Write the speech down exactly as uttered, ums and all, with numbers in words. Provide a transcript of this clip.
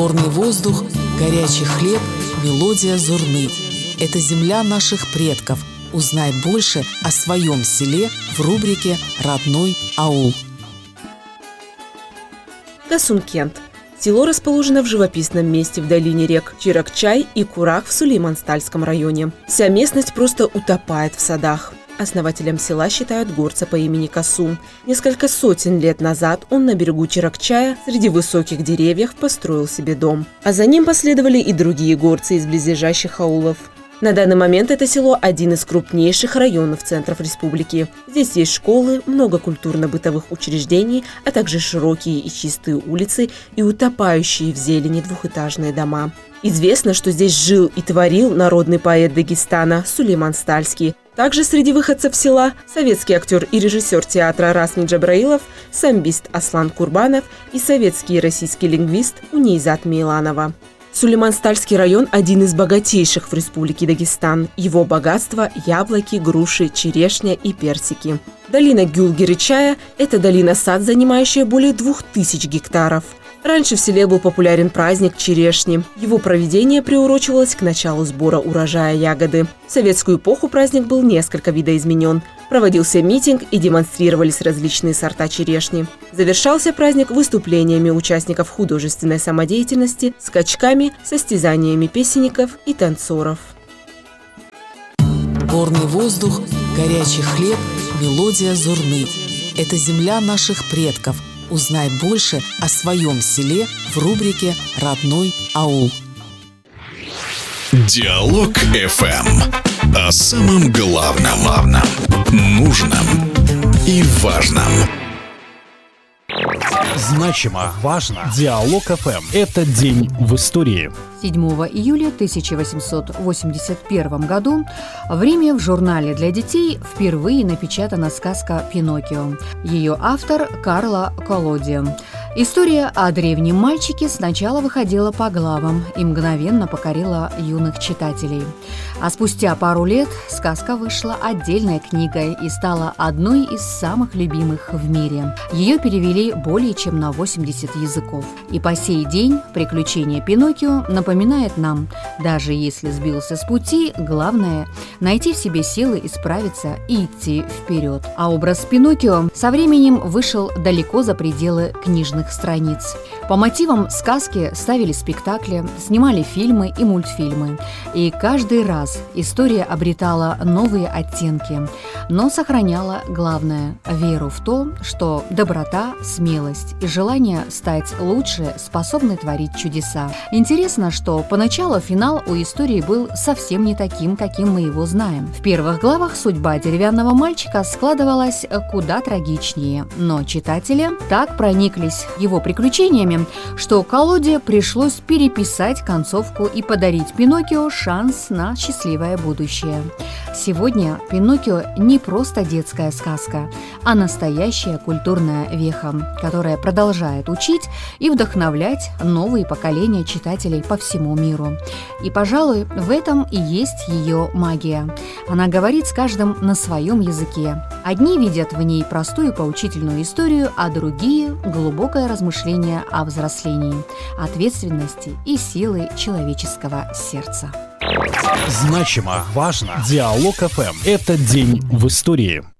Горный воздух, горячий хлеб, мелодия зурны. Это земля наших предков. Узнай больше о своем селе в рубрике «Родной аул». Касункент. Село расположено в живописном месте в долине рек Чиракчай и Курах в Сулейманстальском районе. Вся местность просто утопает в садах. Основателем села считают горца по имени Касум. Несколько сотен лет назад он на берегу Чиракчая среди высоких деревьев построил себе дом. А за ним последовали и другие горцы из близлежащих аулов. На данный момент это село – один из крупнейших районов центров республики. Здесь есть школы, много культурно-бытовых учреждений, а также широкие и чистые улицы и утопающие в зелени двухэтажные дома. Известно, что здесь жил и творил народный поэт Дагестана Сулейман Стальский. Также среди выходцев села – советский актер и режиссер театра Расми Джабраилов, самбист Аслан Курбанов и советский и российский лингвист Унейзат Мейланова. Сулейманстальский район – один из богатейших в Республике Дагестан. Его богатство – яблоки, груши, черешня и персики. Долина Гюлгеры-Чая – это долина-сад, занимающая более двух тысяч гектаров. Раньше в селе был популярен праздник черешни. Его проведение приурочивалось к началу сбора урожая ягоды. В советскую эпоху праздник был несколько видоизменен. Проводился митинг и демонстрировались различные сорта черешни. Завершался праздник выступлениями участников художественной самодеятельности, скачками, состязаниями песенников и танцоров. Горный воздух, горячий хлеб, мелодия зурны. Это земля наших предков. Узнай больше о своем селе в рубрике «Родной аул». Диалог эф эм. О самом главном, главном, нужном и важном. Значимо, важно. Диалог эф эм. Это день в истории. седьмого июля тысяча восемьсот восемьдесят первом году в Риме в журнале для детей впервые напечатана сказка «Пиноккио». Ее автор Карло Коллоди. История о древнем мальчике сначала выходила по главам и мгновенно покорила юных читателей. А спустя пару лет сказка вышла отдельной книгой и стала одной из самых любимых в мире. Ее перевели более чем на восемьдесят языков. И по сей день приключения Пиноккио напоминает нам, даже если сбился с пути, главное – найти в себе силы исправиться и идти вперед. А образ Пиноккио со временем вышел далеко за пределы книжных страниц. По мотивам сказки ставили спектакли, снимали фильмы и мультфильмы. И каждый раз история обретала новые оттенки, но сохраняла главное – веру в то, что доброта, смелость и желание стать лучше способны творить чудеса. Интересно, что поначалу финал у истории был совсем не таким, каким мы его знаем. В первых главах судьба деревянного мальчика складывалась куда трагичнее, но читатели так прониклись его приключениями, что Коллоди пришлось переписать концовку и подарить Пиноккио шанс на счастливое будущее. Сегодня Пиноккио не просто детская сказка, а настоящая культурная веха, которая продолжает учить и вдохновлять новые поколения читателей по всему миру. И, пожалуй, в этом и есть ее магия. Она говорит с каждым на своем языке. Одни видят в ней простую поучительную историю, а другие – глубокое размышление о взрослении, ответственности и силы человеческого сердца. Значимо, важно. Диалог эф эм. Это день в истории.